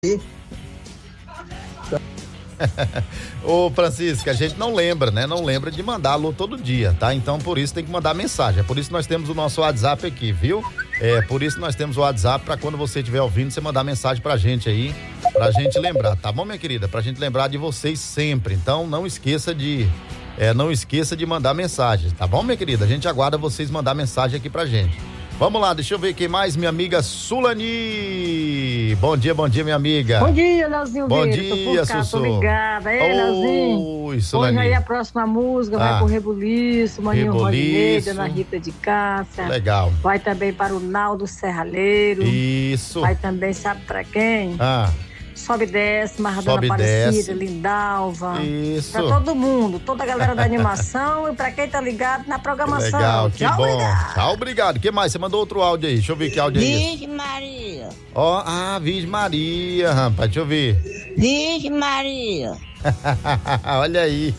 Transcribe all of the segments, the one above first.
Ô Francisco, a gente não lembra, né? Não lembra de mandar alô todo dia, tá? Então por isso tem que mandar mensagem. É por isso que nós temos o nosso WhatsApp aqui, viu? É por isso que nós temos o WhatsApp pra quando você estiver ouvindo, você mandar mensagem pra gente aí, pra gente lembrar, tá bom, minha querida? Pra gente lembrar de vocês sempre. Então não esqueça de mandar mensagem, tá bom, minha querida? A gente aguarda vocês mandar mensagem aqui pra gente. Vamos lá, deixa eu ver quem mais, minha amiga Sulani. Bom dia, minha amiga. Bom dia, Leozinho. Bom dia, Sussu. Tô ligada. Ei, Leozinho. Oi, Sulani. Hoje aí a próxima música vai pro Rebuliço, Maninho Rodinei, Dona Rita de Cássia. Legal. Vai também para o Naldo Serralheiro. Isso. Vai também, sabe pra quem? Sobe e desce, Maradona Aparecida, Lindalva. Isso. Pra todo mundo, toda a galera da animação e pra quem tá ligado na programação. Legal, que tchau, bom. obrigado. Tchau, obrigado. O que mais? Você mandou outro áudio aí. Deixa eu ver que áudio é esse. Virgem Maria. Virgem Maria, rapaz. Deixa eu ver. Virgem Maria. Olha aí.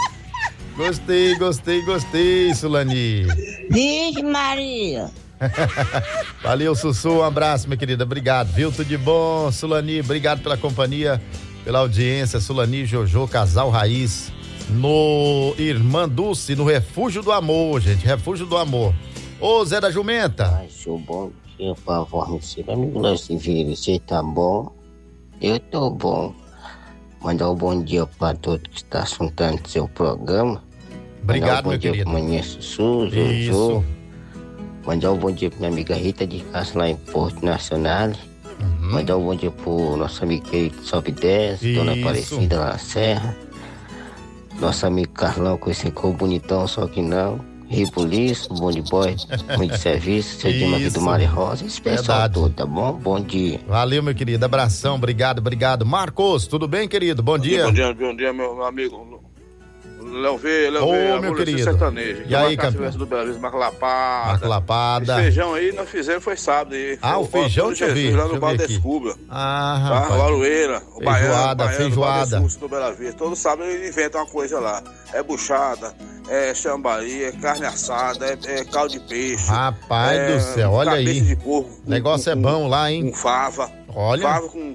Gostei, Sulani. Virgem Maria. Valeu, Sussu, um abraço, minha querida, obrigado, viu? Tudo de bom, Sulani, obrigado pela companhia, pela audiência. Sulani, Jojo, casal raiz, no Irmã Dulce, no Refúgio do Amor, gente, Refúgio do Amor. Ô, Zé da Jumenta. Ai, seu bom dia, por favor, meu amigo Leozinho Vieira, você tá bom? Eu tô bom. Mandar um bom dia pra todos que estão assuntando seu programa. Obrigado, meu querido. Mandar um bom dia pra manhã, Sussu, Jojo. Isso. Mandar um bom dia pra minha amiga Rita de Cássia lá em Porto Nacional. Mandar um bom dia pro nosso amigo que sobe 10, Dona Aparecida lá na Serra. Nosso amigo Carlão com esse cor bonitão, só que não. Rebuliço, bom de boy, muito serviço, Cedima aqui do Mare Rosa. Esse pessoal todo, tá bom? Bom dia. Valeu, meu querido, abração, obrigado. Marcos, tudo bem, querido? Bom dia. Bom dia, meu amigo. Léo V, meu querido. Sertanejo. E aí, campeão? Do Belo Horizonte, Marco Lapada. Esse feijão aí nós fizemos foi sábado aí. O feijão, deixa eu ver. Lá no Bar da Escubra. Rapaz. Varoeira, o Baiano, feijoada. do Bela Vista. Todo sábado ele inventa uma coisa lá. É buchada, é chambari, é carne assada, é caldo de peixe. Rapaz do céu, olha aí. De porco, negócio é bom lá, hein? Com fava. Olha. Fava com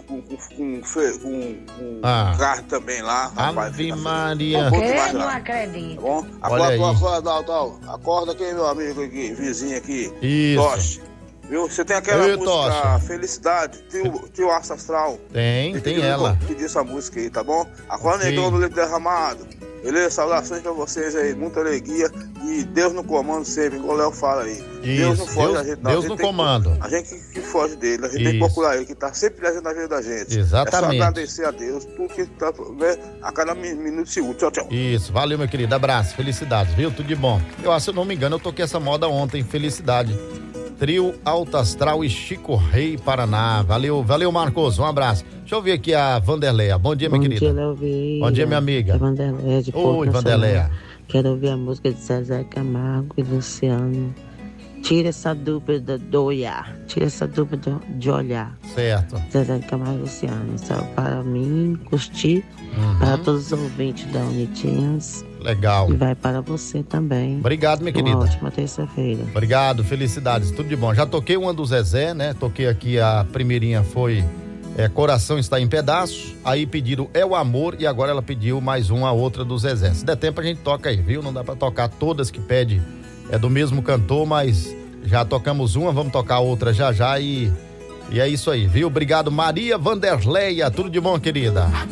carne também lá. Ave Maria. Eu não acredito. Tá bom? Acorda aqui, meu amigo aqui, vizinho aqui. Isso. Toche. Viu? Você tem aquela música Felicidade, tio Aço Astral. Tem ela. Pedir essa música aí, tá bom? Acorda, negão do leite derramado. Beleza? Saudações pra vocês aí, muita alegria. E Deus no comando sempre, igual o Léo fala aí. Isso. Deus não foge da gente, não. Deus no comando. A gente que foge dele, a gente tem que procurar ele, que tá sempre presente na vida da gente. Exatamente. É só agradecer a Deus, tudo que tá, né, a cada minuto e segundo. Tchau. Isso, valeu, meu querido, abraço, felicidades, viu? Tudo de bom. Eu acho, se eu não me engano, eu toquei essa moda ontem, felicidade. Trio Alto Astral e Chico Rei Paraná. Valeu, Marcos, um abraço. Deixa eu ver aqui a Vanderleia. Bom dia, minha querida. Bom dia, minha amiga. É Vanderleia de Porto Oi, Vanderleia. Quero ouvir a música de Zezé Camargo e Luciano. Tira essa dupla de olhar. De olhar. Certo. Zezé Camargo e Luciano. Só para mim, curtir. Para todos os ouvintes da Unitinhas. Legal. E vai para você também. Obrigado, minha querida. Uma ótima terça-feira. Obrigado, felicidades, tudo de bom. Já toquei uma do Zezé, né? Toquei aqui, a primeirinha foi Coração Está em Pedaços. Aí pediram É o Amor e agora ela pediu mais uma, outra do Zezé. Se der tempo a gente toca aí, viu? Não dá pra tocar todas que pede, do mesmo cantor, mas já tocamos uma, vamos tocar outra já e é isso aí, viu? Obrigado, Maria Vanderleia, tudo de bom, querida.